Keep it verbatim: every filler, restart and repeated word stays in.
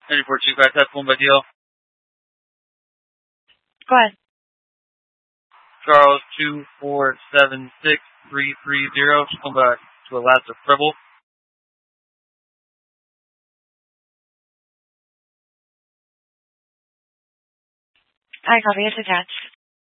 Ready for two five type one by deal. Go ahead. Charles two four seven six three three zero. Come back to Alaska Preble. I copy. It's attached.